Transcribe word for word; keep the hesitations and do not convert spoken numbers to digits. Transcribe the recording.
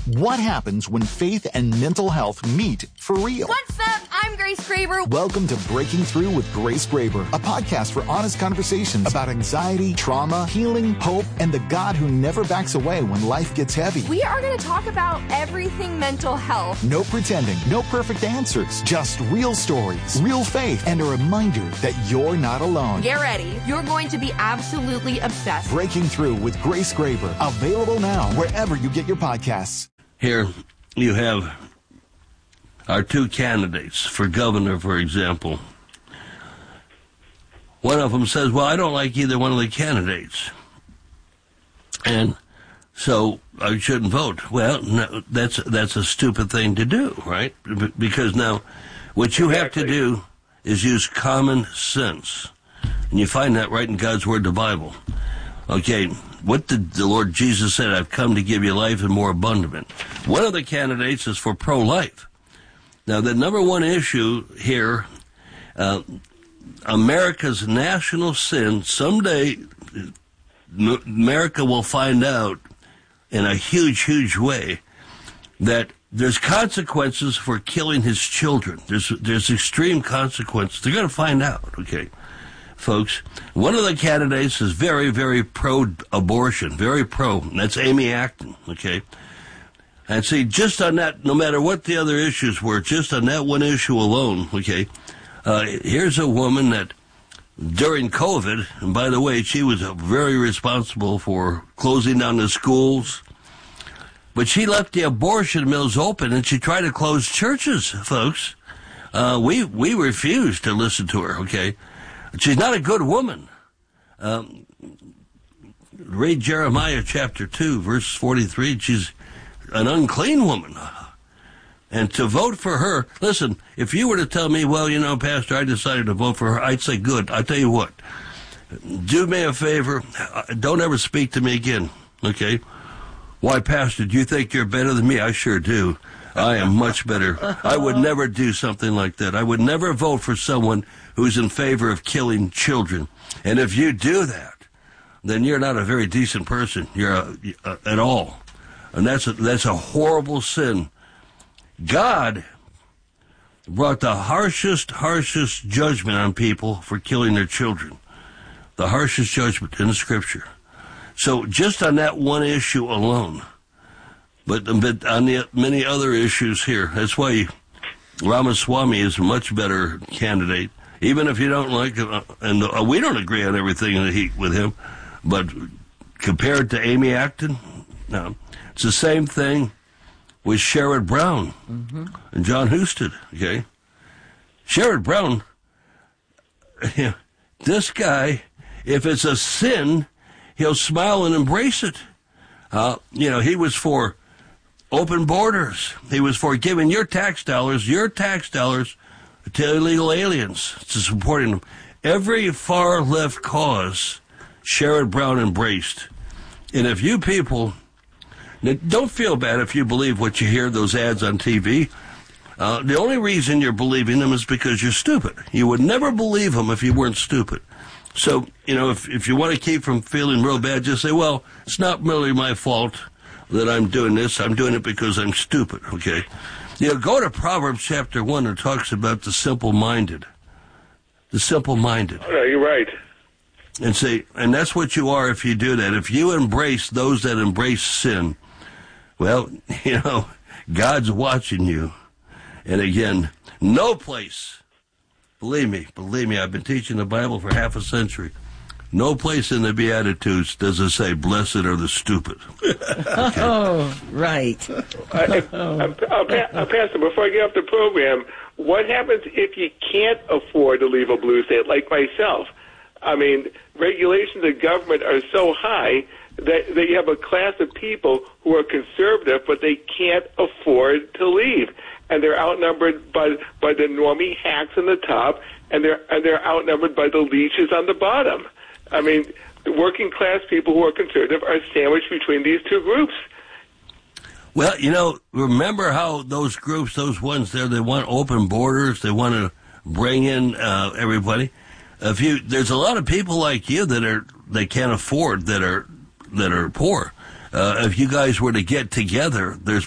What happens when faith and mental health meet for real? What's up? I'm Grace Graber. Welcome to Breaking Through with Grace Graber, a podcast for honest conversations about anxiety, trauma, healing, hope, and the God who never backs away when life gets heavy. We are going to talk about everything mental health. No pretending, no perfect answers, just real stories, real faith, and a reminder that you're not alone. Get ready. You're going to be absolutely obsessed. Breaking Through with Grace Graber, available now wherever you get your podcasts. Here you have our two candidates for governor, for example. One of them says, well, I don't like either one of the candidates, and so I shouldn't vote. Well, no, that's that's a stupid thing to do, right? Because now what you have to do is use common sense, and you find that right in God's Word, the Bible. Okay, what did the Lord Jesus said? I've come to give you life and more abundant. One of the candidates is for pro-life. Now, the number one issue here, uh, America's national sin, someday America will find out in a huge, huge way that there's consequences for killing his children. There's, there's extreme consequences. They're going to find out, okay? Folks, one of the candidates is very, very pro-abortion, very pro, and that's Amy Acton, okay? And see, just on that, no matter what the other issues were, just on that one issue alone, okay, uh, here's a woman that during COVID, and by the way, she was very responsible for closing down the schools, but she left the abortion mills open and she tried to close churches, folks. Uh, we, we refused to listen to her, okay? She's not a good woman. Um, read Jeremiah chapter two, verse forty-three. She's an unclean woman. And to vote for her, listen, if you were to tell me, well, you know, Pastor, I decided to vote for her, I'd say, good. I'll tell you what. Do me a favor. Don't ever speak to me again, okay? Why, Pastor, do you think you're better than me? I sure do. I am much better. I would never do something like that. I would never vote for someone who's in favor of killing children. And if you do that, then you're not a very decent person. You're a, a, at all. And that's a, that's a horrible sin. God brought the harshest, harshest judgment on people for killing their children. The harshest judgment in the Scripture. So just on that one issue alone, but, but on the many other issues here, that's why Ramaswamy is a much better candidate. Even if you don't like him, and uh, we don't agree on everything that he, with him, but compared to Amy Acton, no. It's the same thing with Sherrod Brown mm-hmm. and John Husted, okay? Sherrod Brown, this guy, if it's a sin, he'll smile and embrace it. Uh, you know, he was for open borders. He was for giving your tax dollars, your tax dollars, to illegal aliens, to supporting them. Every far-left cause Sherrod Brown embraced. And if you people, don't feel bad if you believe what you hear, those ads on T V. Uh, the only reason you're believing them is because you're stupid. You would never believe them if you weren't stupid. So, you know, if, if you want to keep from feeling real bad, just say, well, it's not really my fault that I'm doing this. I'm doing it because I'm stupid, okay? You know, go to Proverbs chapter one. It talks about the simple-minded. The simple-minded. Oh, no, you're right. And say, and that's what you are if you do that. If you embrace those that embrace sin, well, you know, God's watching you. And again, no place, believe me, believe me, I've been teaching the Bible for half a century. No place in the Beatitudes does it say, blessed are the stupid. Okay. Oh, right. uh, if, uh, uh, uh, Pastor, before I get off the program, what happens if you can't afford to leave a blue state, like myself? I mean, regulations of government are so high that, that you have a class of people who are conservative, but they can't afford to leave. And they're outnumbered by by the normie hacks on the top, and they're and they're outnumbered by the leeches on the bottom. I mean, the working class people who are conservative are sandwiched between these two groups. Well, you know, remember how those groups, those ones there, they want open borders, they want to bring in uh, everybody. If you, there's a lot of people like you that are they can't afford that are that are poor. Uh, if you guys were to get together, there's